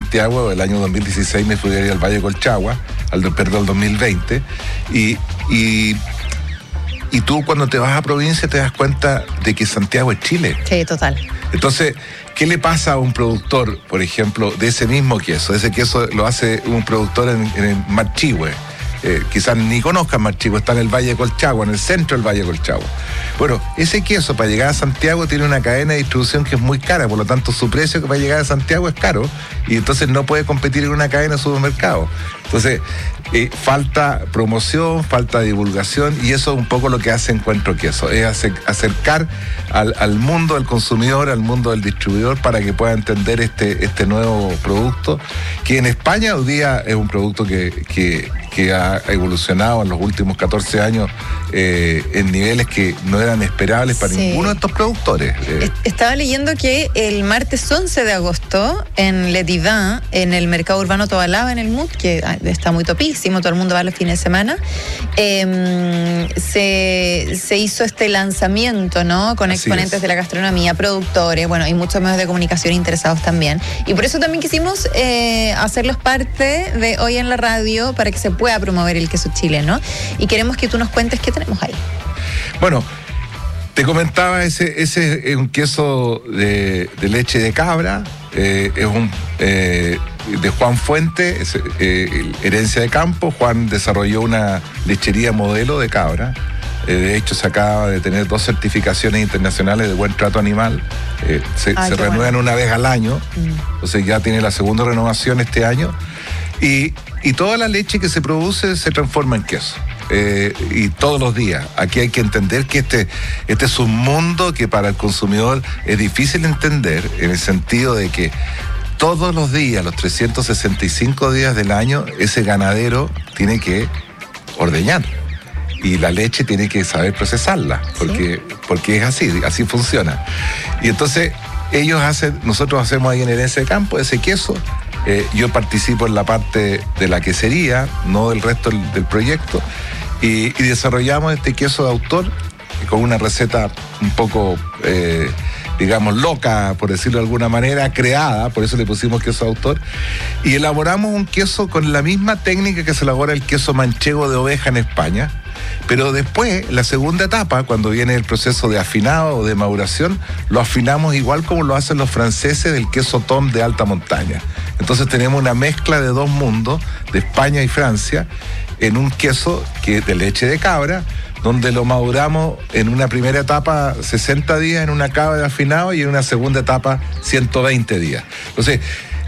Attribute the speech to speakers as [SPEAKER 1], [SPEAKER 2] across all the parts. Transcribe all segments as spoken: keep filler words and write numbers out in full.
[SPEAKER 1] Santiago, el año dos mil dieciséis me fui a ir al Valle Colchagua, al perdón, dos mil veinte, y, y, y tú cuando te vas a provincia te das cuenta de que Santiago es Chile.
[SPEAKER 2] Sí, total.
[SPEAKER 1] Entonces, ¿qué le pasa a un productor, por ejemplo, de ese mismo queso? Ese queso lo hace un productor en, en el Marchihue. Eh, quizás ni conozcan Marchihue, está en el Valle Colchagua, en el centro del Valle Colchagua. Bueno, ese queso para llegar a Santiago tiene una cadena de distribución que es muy cara, por lo tanto su precio que para llegar a Santiago es caro y entonces no puede competir en una cadena de supermercados. Entonces, eh, falta promoción, falta divulgación y eso es un poco lo que hace Encuentro Queso, es acercar al, al mundo del consumidor, al mundo del distribuidor para que pueda entender este, este nuevo producto, que en España hoy día es un producto que, que, que ha evolucionado en los últimos catorce años eh, en niveles que no eran esperables para sí. ninguno de estos productores. Eh.
[SPEAKER 2] Estaba leyendo que el martes once de agosto en Le Divan, en el mercado urbano Tobalaba, en el M U D, que está muy topísimo, todo el mundo va los fines de semana, eh, se, se hizo este lanzamiento, ¿no? Con Así exponentes es. de la gastronomía, productores, bueno, y muchos medios de comunicación interesados también. Y por eso también quisimos eh, hacerlos parte de Hoy en la Radio para que se pueda promover el queso chileno. Y queremos que tú nos cuentes qué tenemos ahí.
[SPEAKER 1] Bueno, te comentaba, ese, ese es un queso de, de leche de cabra, eh, es un eh, de Juan Fuente, es, eh, herencia de campo. Juan desarrolló una lechería modelo de cabra. Eh, de hecho, se acaba de tener dos certificaciones internacionales de buen trato animal. Eh, se
[SPEAKER 2] Ay,
[SPEAKER 1] se renuevan bueno. una vez al año, mm. entonces ya tiene la segunda renovación este año. Y, y toda la leche que se produce se transforma en queso. Eh, y todos los días. Aquí hay que entender que este, este es un mundo que para el consumidor es difícil entender, en el sentido de que todos los días, los trescientos sesenta y cinco días del año, ese ganadero tiene que ordeñar. Y la leche tiene que saber procesarla, porque, ¿Sí? porque es así, así funciona. Y entonces ellos hacen, nosotros hacemos ahí en Herencia de Campo ese queso. Eh, yo participo en la parte de la quesería, no del resto del, del proyecto, y, y desarrollamos este queso de autor con una receta un poco, eh, digamos, loca, por decirlo de alguna manera, creada, por eso le pusimos queso de autor, y elaboramos un queso con la misma técnica que se elabora el queso manchego de oveja en España. Pero después, la segunda etapa, cuando viene el proceso de afinado o de maduración, lo afinamos igual como lo hacen los franceses del queso Tom de alta montaña. Entonces tenemos una mezcla de dos mundos, de España y Francia, en un queso que de leche de cabra, donde lo maduramos en una primera etapa sesenta días en una cava de afinado y en una segunda etapa ciento veinte días. Entonces,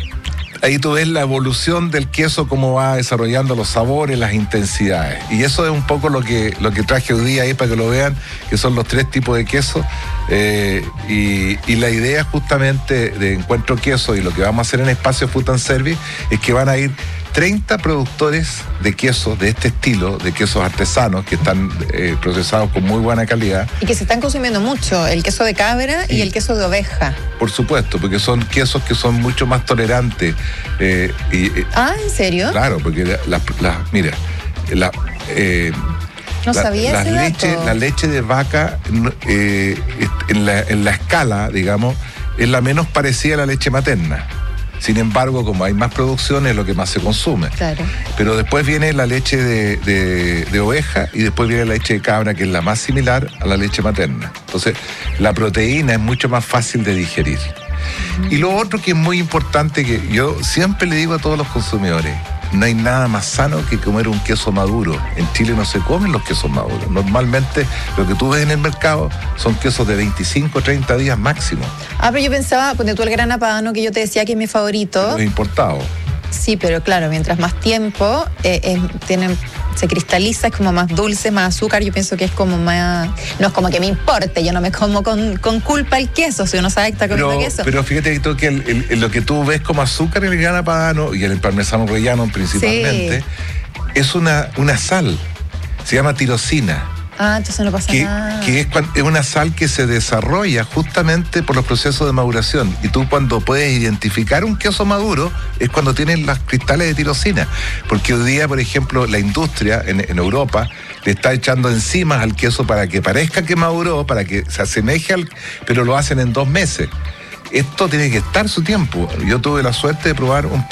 [SPEAKER 1] ahí tú ves la evolución del queso, cómo va desarrollando los sabores, las intensidades. Y eso es un poco lo que, lo que traje hoy día ahí para que lo vean, que son los tres tipos de queso. Eh, y, y la idea justamente de Encuentro Queso y lo que vamos a hacer en Espacio Food and Service es que van a ir treinta productores de quesos de este estilo, de quesos artesanos que están eh, procesados con muy buena calidad.
[SPEAKER 2] Y que se están consumiendo mucho, el queso de cabra y, y el queso de oveja.
[SPEAKER 1] Por supuesto, porque son quesos que son mucho más tolerantes. Eh, y, eh,
[SPEAKER 2] ah, ¿en serio?
[SPEAKER 1] Claro, porque las, la, la, mira, la, eh,
[SPEAKER 2] no la, sabía
[SPEAKER 1] las
[SPEAKER 2] ese
[SPEAKER 1] leche,
[SPEAKER 2] dato.
[SPEAKER 1] La leche de vaca eh, en, la, en la escala, digamos, es la menos parecida a la leche materna. Sin embargo, como hay más producción, es lo que más se consume.
[SPEAKER 2] Claro.
[SPEAKER 1] Pero después viene la leche de, de, de oveja y después viene la leche de cabra, que es la más similar a la leche materna. Entonces, la proteína es mucho más fácil de digerir. Mm. Y lo otro que es muy importante, que yo siempre le digo a todos los consumidores, no hay nada más sano que comer un queso maduro. En Chile no se comen los quesos maduros. Normalmente lo que tú ves en el mercado son quesos de veinticinco, treinta días máximo.
[SPEAKER 2] Ah, pero yo pensaba, ponte tú el Grana Padano, que yo te decía que es mi favorito.
[SPEAKER 1] Los importados.
[SPEAKER 2] Sí, pero claro, mientras más tiempo eh, eh, tienen, se cristaliza, es como más dulce, más azúcar. Yo pienso que es como más... No es como que me importe, yo no me como con, con culpa el queso, si uno sabe que está comiendo
[SPEAKER 1] pero,
[SPEAKER 2] queso.
[SPEAKER 1] Pero fíjate que el, el, el, lo que tú ves como azúcar en el Grana Padano y en el parmesano rellano principalmente, sí. es una, una sal, se llama tirosina.
[SPEAKER 2] Ah, entonces no pasa
[SPEAKER 1] que,
[SPEAKER 2] nada.
[SPEAKER 1] Que es, es una sal que se desarrolla justamente por los procesos de maduración. Y tú cuando puedes identificar un queso maduro es cuando tienes los cristales de tirosina. Porque hoy día, por ejemplo, la industria en, en Europa le está echando enzimas al queso para que parezca que maduró, para que se asemeje al... pero lo hacen en dos meses. Esto tiene que estar su tiempo. Yo tuve la suerte de probar un